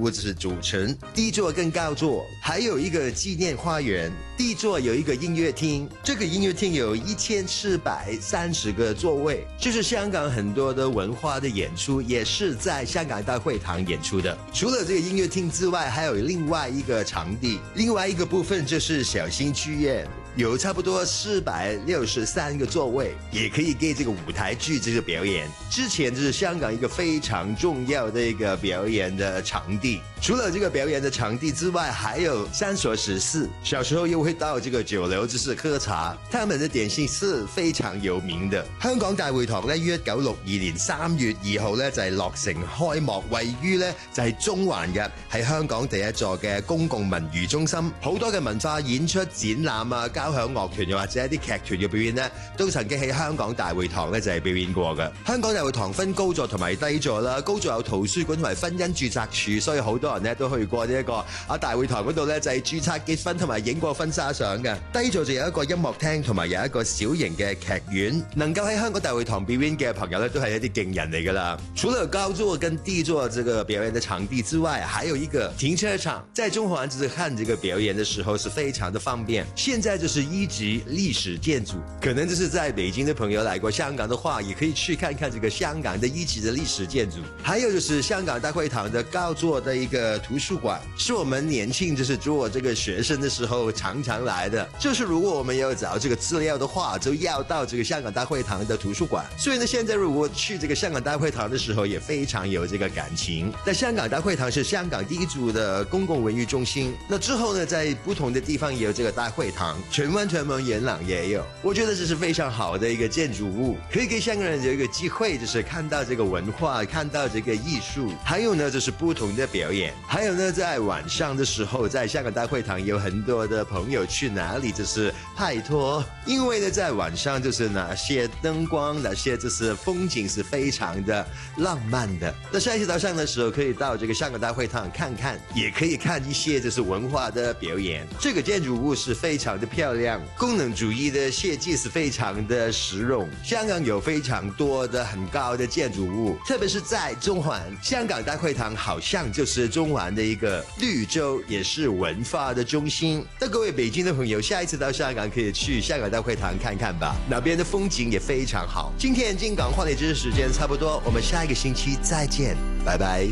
物就是组成，D座跟高座，还有一个纪念花园。D座有一个音乐厅，这个音乐厅有1430个座位，就是香港很多的文化的演出也是在香港大会堂演出的。除了这个音乐厅之外，还有另外一个场地，另外一个部分就是小型剧院，有差不多463个座位，也可以给这个舞台剧这个表演。之前就是香港一个非常重要的一个表演的场地。除了这个表演的场地之外，还有3所食肆。小时候又会到这个酒樓就是喝茶，他們的點心是非常有名的。香港大會堂咧，於1962年3月2號咧就係落成開幕，位於咧就係中環嘅，係香港第一座嘅公共文娛中心。好多嘅文化演出、展覽啊、交響樂團又或者一啲劇團嘅表演咧，都曾經喺香港大會堂咧就係表演過嘅。香港大會堂分高座同埋低座啦，高座有圖書館同埋婚姻註冊處，所以好多人咧都去過呢一個大會堂嗰度咧就係註冊結婚同埋影過婚紗相嘅。低座就有一個音樂廳同埋有一個小型嘅劇院，能夠喺香港大會堂表演嘅朋友咧都係一啲勁人嚟㗎啦。除了高座跟低座這個表演的場地之外，還有一個停車場，在中環就是看這個表演的時候是非常的方便。現在就是一級歷史建築，可能就是在北京的朋友來過香港的話，也可以去看看這個香港的一級的歷史建築。還有就是香港大會堂的高座的一個圖書館，是我們年輕就是做這個學生的時候常常來的。就是如果我們要找這個資料的話，就要到這個香港大會堂的圖書館。所以呢，現在如果去這個香港大會堂的時候，也非常有這個感情。那香港大會堂是香港第一組的公共文娛中心。那之後呢，在不同的地方也有這個大會堂，荃灣、屯門、元朗也有。我覺得這是非常好的一個建築物，可以給香港人有一個機會，就是看到這個文化，看到這個藝術，還有呢，就是不同的表演。還有呢，在晚上的時候，在香港大會堂有很多的朋友去哪裡就是拍拖，因為呢，在晚上就是那些燈光，那些就是風景是非常的浪漫的。那下一次早上的時候，可以到這個香港大會堂看看，也可以看一些就是文化的表演。這個建築物是非常的漂亮，功能主義的設計是非常的實用。香港有非常多的很高的建築物，特別是在中環，香港大會堂好像就是中環的一個綠洲，也是文化的中心。那各位北京的朋友，下一次到香港可以去香港大會堂看看吧，那邊的風景也非常好。今天金港話題知識時間差不多，我們下一個星期再見，拜拜。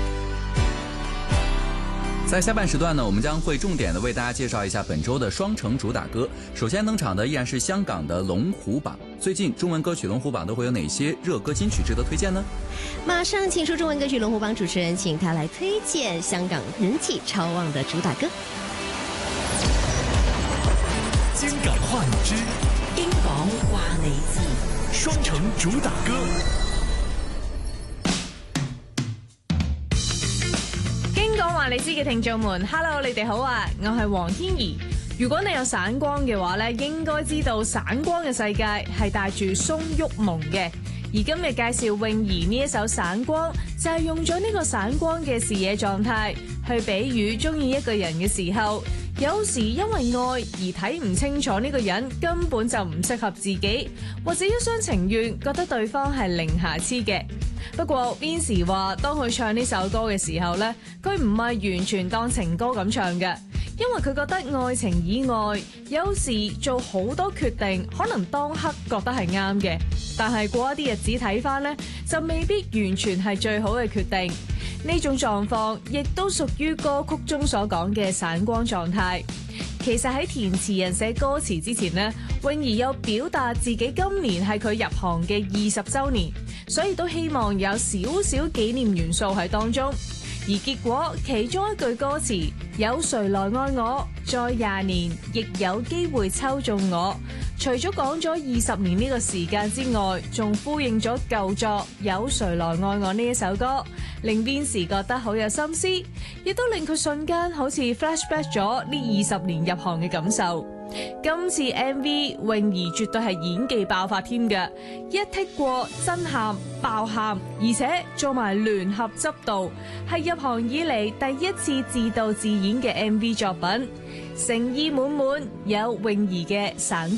在下半時段呢，我們將會重點的為大家介紹一下本周的雙城主打歌。首先登場的依然是香港的龍虎榜。最近中文歌曲龍虎榜都會有哪些熱歌金曲值得推薦呢？ 馬上請出中文歌曲龍虎榜主持人，請他來推薦香港人氣超旺的主打歌。 金港話你知， 英港話你知， 雙城主打歌。 經講話你知嘅聽眾們 ，Hello， 你哋好啊！我係黃天怡。如果你有散光嘅話咧，應該知道散光嘅世界係帶住鬆郁矇嘅。而今日介紹泳兒呢一首《散光》，就係用咗呢個散光嘅視野狀態去比喻中意一個人嘅時候，有時因為愛而睇唔清楚呢個人根本就唔適合自己，或者一廂情願覺得對方係零瑕疵嘅。不過 Vincy 話，當佢唱呢首歌嘅時候呢，佢唔係完全當情歌咁唱嘅，因為佢覺得愛情以外，有時做好多決定，可能當刻覺得係啱嘅，但係過一啲日子睇返呢，就未必完全係最好嘅決定。呢種狀況亦都屬於歌曲中所講嘅散光狀態。其實喺填詞人寫歌詞之前呢，泳兒有表達自己今年係佢入行嘅20週年，所以都希望有少少紀念元素喺當中。而結果其中一句歌詞有誰來愛我，再20年亦有機會抽中我，除咗講咗20年呢個時間之外，仲呼應咗舊作有誰來愛我呢一首歌，令 Vincy 覺得好有心思，亦都令佢瞬間好似 flashback 咗呢20年入行嘅感受。今次 MV 泳兒絕對係演技爆發添嘅，一剔過真喊爆喊，而且做埋聯合執導，係入行以嚟第一次自導自演嘅 MV 作品，誠意滿滿，有泳兒嘅散